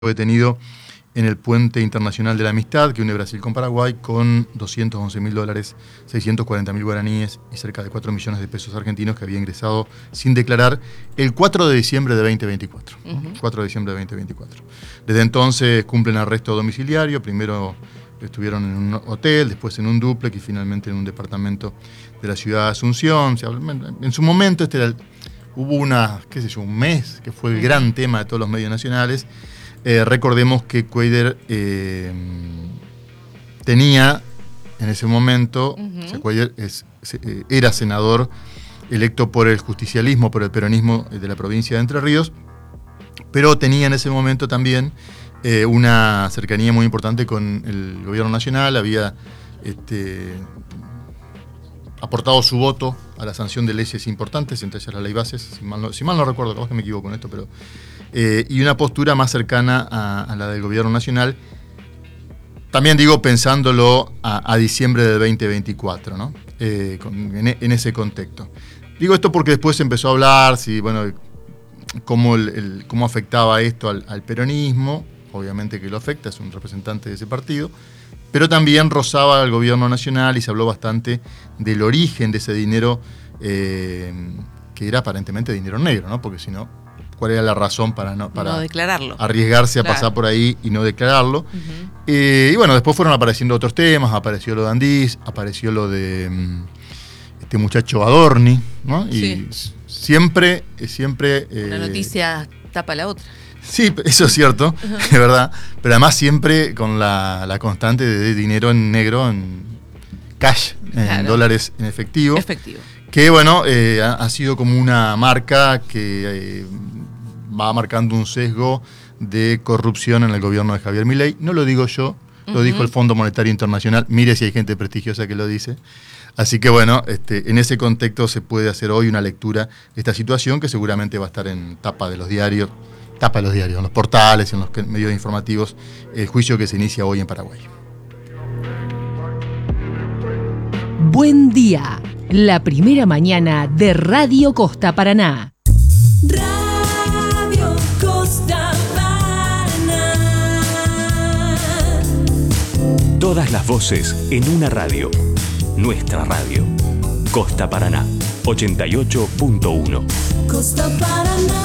detenido en el Puente Internacional de la Amistad que une Brasil con Paraguay con $211.000, 640.000 guaraníes y cerca de 4 millones de pesos argentinos que había ingresado sin declarar el 4 de diciembre de 2024. 4 de diciembre de 2024. Desde entonces cumplen arresto domiciliario, primero estuvieron en un hotel, después en un dúplex y finalmente en un departamento de la ciudad de Asunción. En su momento hubo un mes que fue el gran tema de todos los medios nacionales. Recordemos que Cuéllar tenía en ese momento, Cuéllar era senador electo por el justicialismo, por el peronismo de la provincia de Entre Ríos, pero tenía en ese momento también una cercanía muy importante con el gobierno nacional, había aportado su voto a la sanción de leyes importantes, entre ellas la ley Bases, si mal no recuerdo, capaz que me equivoco con esto, pero y una postura más cercana a la del gobierno nacional, también digo pensándolo a diciembre del 2024, ¿no? En ese contexto. Digo esto porque después se empezó a hablar cómo afectaba esto al peronismo, obviamente que lo afecta, es un representante de ese partido, pero también rozaba al gobierno nacional y se habló bastante del origen de ese dinero, que era aparentemente dinero negro, ¿no? Porque si no, ¿cuál era la razón para no declararlo? Arriesgarse a pasar por ahí y no declararlo? Y bueno, después fueron apareciendo otros temas, apareció lo de Andís, apareció lo de este muchacho Adorni, ¿no? Sí. Y siempre la noticia tapa la otra. Sí, eso es cierto, es verdad, pero además siempre con la constante de dinero en negro, en cash, en dólares en efectivo. Que bueno, ha sido como una marca que va marcando un sesgo de corrupción en el gobierno de Javier Milei. No lo digo yo, lo dijo el Fondo Monetario Internacional. Mire si hay gente prestigiosa que lo dice. Así que bueno, en ese contexto se puede hacer hoy una lectura de esta situación que seguramente va a estar en tapa de los diarios, en los portales, en los medios informativos, el juicio que se inicia hoy en Paraguay. Buen día, la primera mañana de Radio Costa Paraná. Radio Costa Paraná. Todas las voces en una radio. Nuestra radio. Costa Paraná, 88.1. Costa Paraná.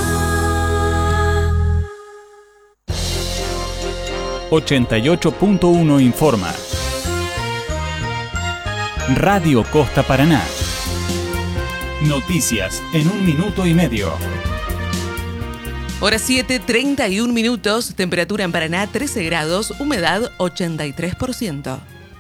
88.1 informa. Radio Costa Paraná. Noticias en 1 minuto y medio. Hora 7:31, temperatura en Paraná 13 grados, humedad 83%.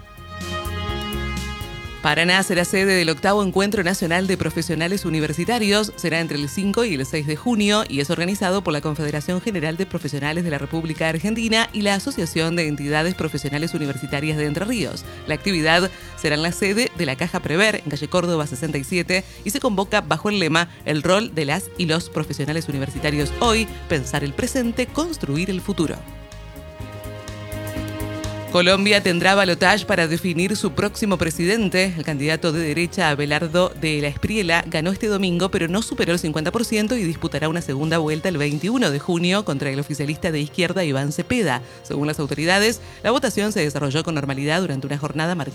Paraná será sede del 8º Encuentro Nacional de Profesionales Universitarios. Será entre el 5 y el 6 de junio y es organizado por la Confederación General de Profesionales de la República Argentina y la Asociación de Entidades Profesionales Universitarias de Entre Ríos. La actividad será en la sede de la Caja Prever, en calle Córdoba 67, y se convoca bajo el lema El rol de las y los profesionales universitarios hoy, pensar el presente, construir el futuro. Colombia tendrá balotaje para definir su próximo presidente. El candidato de derecha, Abelardo de la Espriella, ganó este domingo, pero no superó el 50% y disputará una segunda vuelta el 21 de junio contra el oficialista de izquierda, Iván Cepeda. Según las autoridades, la votación se desarrolló con normalidad durante una jornada marcada